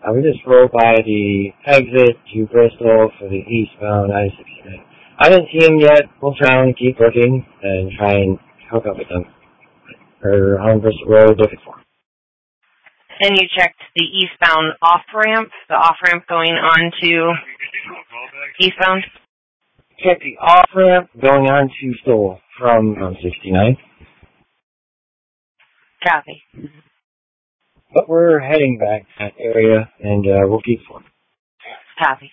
We just rolled by the exit to Bristol for the eastbound I-69. I didn't see him yet. We'll try and keep looking and try and hook up with them. Or on Bristol Road looking for him. And you checked the eastbound off-ramp, the off-ramp going on to eastbound? Check the off-ramp going on to Stoll from 69. Copy. But we're heading back to that area, and we'll keep going. Copy.